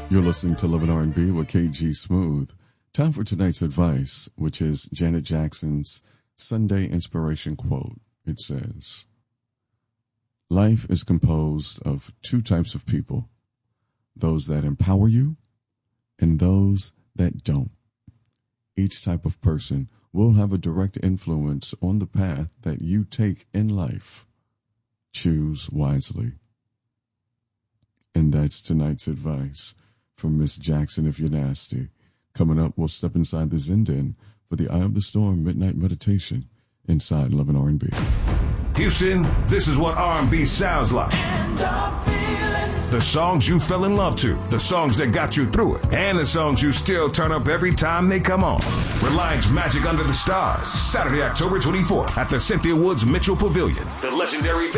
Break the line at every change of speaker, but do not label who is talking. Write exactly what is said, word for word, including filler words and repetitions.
You're listening to Living R and B with K G Smooth. Time for tonight's advice, which is Janet Jackson's Sunday inspiration quote. It says, "Life is composed of two types of people, those that empower you and those that don't. Each type of person will have a direct influence on the path that you take in life. Choose wisely." And that's tonight's advice from Miss Jackson, If You're Nasty. Coming up, we'll step inside the Zen Den for the Eye of the Storm Midnight Meditation inside Lovin' R and B.
Houston, this is what R and B sounds like. The songs you fell in love to, the songs that got you through it, and the songs you still turn up every time they come on. Reliance Magic Under the Stars, Saturday, October twenty-fourth at the Cynthia Woods Mitchell Pavilion. The legendary